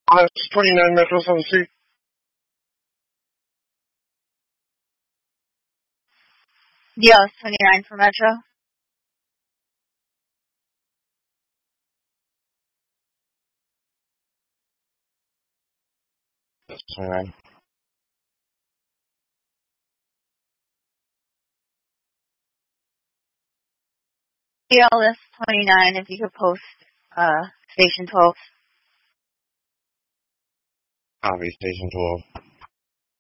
That's 29 Metro 7C. DLS 29 for Metro. That's 29. DLS 29, if you could post Station 12. Copy, Station 12.